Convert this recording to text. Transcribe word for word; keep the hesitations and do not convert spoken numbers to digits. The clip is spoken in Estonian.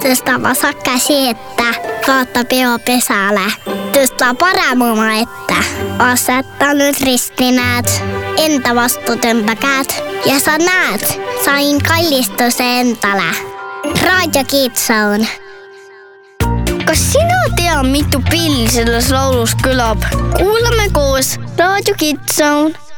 Tõsta vasak käsi ette, vaata peo pesale. Tõsta parem oma ette. Aseta nüüd risti näed. Enda vastu tõmba käed. Ja sa näed, sain kallistuse endale. Raadio Kids-Zone. Kas sina tea, mitu pilli selles laulus kõlab? Kuulame koos Raadio Kids-Zone.